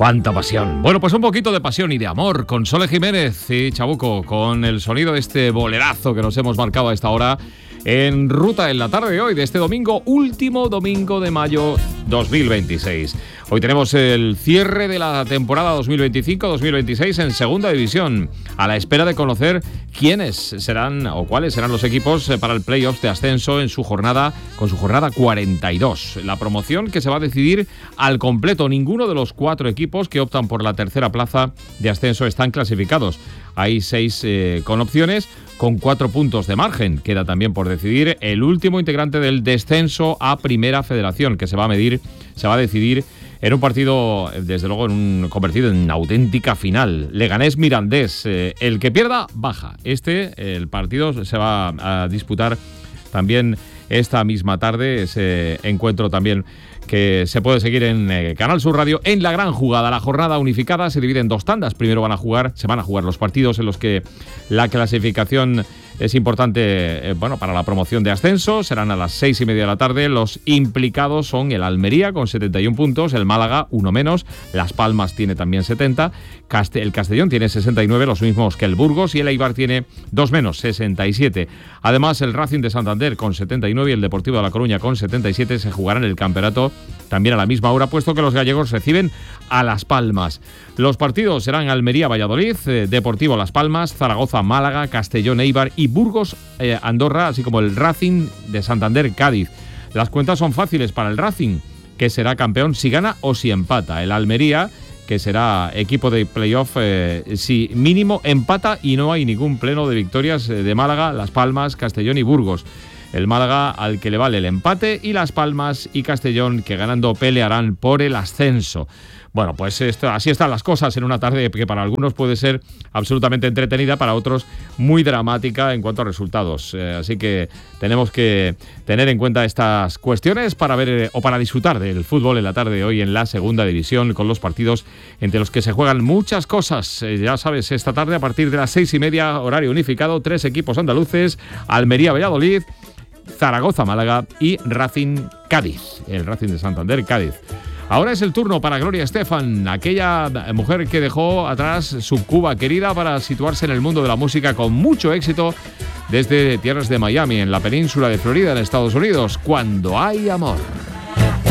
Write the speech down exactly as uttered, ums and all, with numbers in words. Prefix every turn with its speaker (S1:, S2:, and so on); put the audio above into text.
S1: ¡Cuánta pasión! Bueno, pues un poquito de pasión y de amor con Sole Jiménez y Chabuco, con el sonido de este bolerazo que nos hemos marcado a esta hora en ruta en la tarde de hoy, de este domingo, último domingo de mayo dos mil veintiséis. Hoy tenemos el cierre de la temporada dos mil veinticinco dos mil veintiséis en Segunda División, a la espera de conocer quiénes serán o cuáles serán los equipos para el playoff de ascenso en su jornada, con su jornada cuarenta y dos. La promoción que se va a decidir al completo. Ninguno de los cuatro equipos que optan por la tercera plaza de ascenso están clasificados. Hay seis eh, con opciones, con cuatro puntos de margen. Queda también por decidir el último integrante del descenso a Primera Federación, que se va a medir, se va a decidir en un partido, desde luego, en un, convertido en auténtica final. Leganés Mirandés. Eh, el que pierda, baja. Este, el partido se va a disputar también esta misma tarde, ese encuentro también que se puede seguir en eh, Canal Sur Radio, en La Gran Jugada. La jornada unificada se divide en dos tandas. Primero van a jugar, se van a jugar los partidos en los que la clasificación es importante, eh, bueno, para la promoción de ascenso. Serán a las seis y media de la tarde. Los implicados son el Almería con setenta y un puntos, el Málaga uno menos, Las Palmas tiene también setenta, Caste- el Castellón tiene sesenta y nueve, los mismos que el Burgos, y el Eibar tiene dos menos, sesenta y siete. Además, el Racing de Santander con setenta y nueve y el Deportivo de La Coruña con setenta y siete se jugarán el campeonato también a la misma hora, puesto que los gallegos reciben a Las Palmas. Los partidos serán Almería-Valladolid, eh, Deportivo Las Palmas, Zaragoza-Málaga, Castellón-Eibar y Burgos-Andorra, eh, así como el Racing de Santander-Cádiz. Las cuentas son fáciles para el Racing, que será campeón si gana o si empata. El Almería, que será equipo de playoff eh, si mínimo empata y no hay ningún pleno de victorias eh, de Málaga, Las Palmas, Castellón y Burgos. El Málaga al que le vale el empate y Las Palmas y Castellón que ganando pelearán por el ascenso. Bueno, pues esto, así están las cosas en una tarde que para algunos puede ser absolutamente entretenida, para otros muy dramática en cuanto a resultados. Eh, así que tenemos que tener en cuenta estas cuestiones para ver eh, o para disfrutar del fútbol en la tarde de hoy en la Segunda División, con los partidos entre los que se juegan muchas cosas. Eh, ya sabes, esta tarde a partir de las seis y media, horario unificado, tres equipos andaluces: Almería-Valladolid, Zaragoza-Málaga y Racing-Cádiz, el Racing de Santander-Cádiz. Ahora es el turno para Gloria Estefan, aquella mujer que dejó atrás su Cuba querida para situarse en el mundo de la música con mucho éxito desde tierras de Miami, en la península de Florida, en Estados Unidos. Cuando hay amor.